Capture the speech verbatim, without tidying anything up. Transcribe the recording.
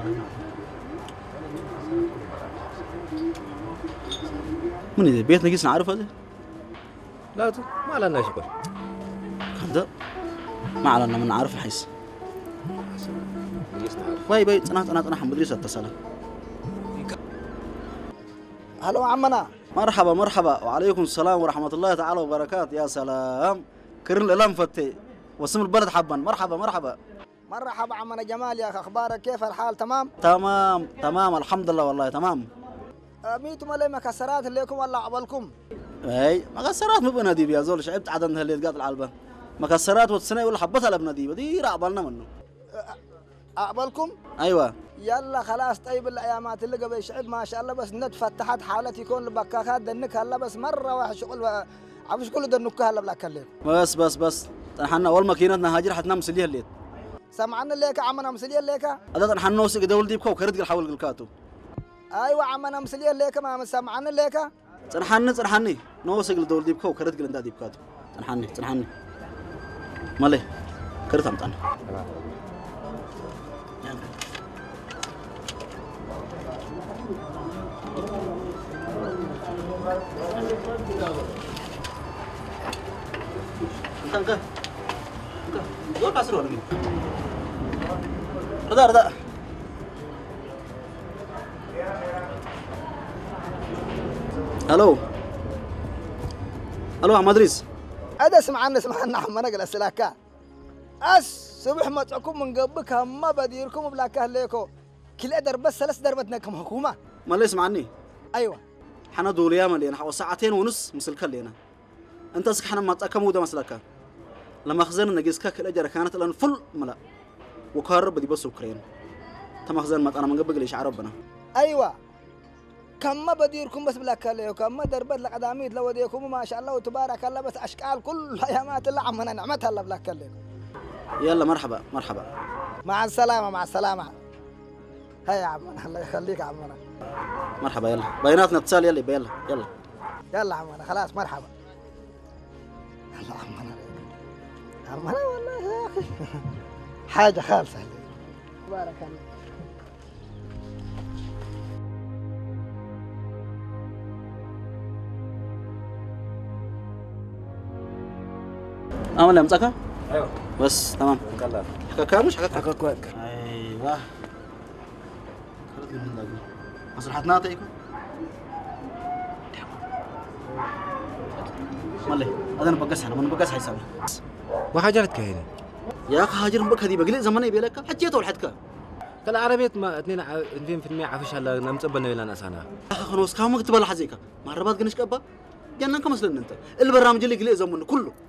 من إذا بيت نجيس نعرف هذا؟ لا ما لنا شغل. هذا ما علنا من نعرف الحس. باي باي أنا أنا أنا حمد ريس اتصل. هلو عمنا. مرحبا مرحبا وعليكم السلام ورحمة الله تعالى وبركاته. يا سلام كرن الألم فتي واسم البلد حبا. مرحبا مرحبا مرحبا عمنا جمال يا أخي، أخبارك كيف الحال؟ تمام تمام تمام الحمد لله والله تمام. ميتم لي مكسرات لكم ولا عبالكم؟ اي مكسرات مو بناديب يا زول شعبت عدن اللي تقاطع العلبة مكسرات وتسنة ولا حبتها لبناديب دي رعبالنا منه. عبالكم؟ ايوه يلا خلاص طيب الايامات اللي قبل شعب ما شاء الله بس ند فتحت حالتي يكون البكاكات دنك هلا بس مره واحد شغل عفش كله دنك هلا بلا كليك بس بس بس احنا اول ماكينتنا هاجر حتنام مسليها الليل سمعنا ليك عمنا مسليه ليك هذا احنا نوسق دول ديب كو كرد الحول الكاتو ايوه عمنا مسليه ليك ما سمعنا ليك صنحني صنحني نوسق دول ديب كو كرد قلندا ديب كاتو صنحني صنحني مالي كرت امطان انت انت دول كسروا لي رضا رضا الو الو عم ادريس هذا سمعنا سمعنا عمنا قال السلاكه اس صبح ما تعكم من قبك ما بديركم بلا كهليكو كل ادر بس ثلاث دربتنا كم حكومه ما ليش معني ايوه حنا دول يا ملينا حوالي ساعتين ونص مسل كلينا انت اسك حنا ما تاكمو ده مسلكا لما خزن نجيسكا كل اجر كانت لان فل ملا وكهرب بدي بس وكرين تم خزن ما انا من قبل ليش عربنا ايوه كم ما بديركم بس بلا كليكو كم ما دربت لك اداميد لو وديكم ما شاء الله وتبارك الله بس اشكال كل ايامات الله عمنا نعمتها الله بلا كليكو يلا مرحبا مرحبا مع السلامه مع السلامه هيا يا عمنا الله يخليك يا عمنا مرحبا يلا بيناتنا اتصال يلا يلا يلا يلا عمنا خلاص مرحبا يلا عمنا عمنا والله يا اخي حاجه خالصه بارك الله أمال يا مسكها؟ ايوه بس تمام كلا حكاكا مش حكاكا حكا كويك ايوه خلت لي من داقي مصلحتنا تيكو مالي هذا انا بقص انا بقص حيساوي وحاجرتك هنا يا اخي هاجر بك هذه بقلي زمان يبي لك حجيته ولحدك كلا عربية ما اثنين اثنين في المية عفش هلا نمصبنا ولا ناس انا يا اخي خلاص كم وقت بلا حزيكا ما ربات قنش كبا جننك مثلا انت البرنامج اللي قلي زمن كله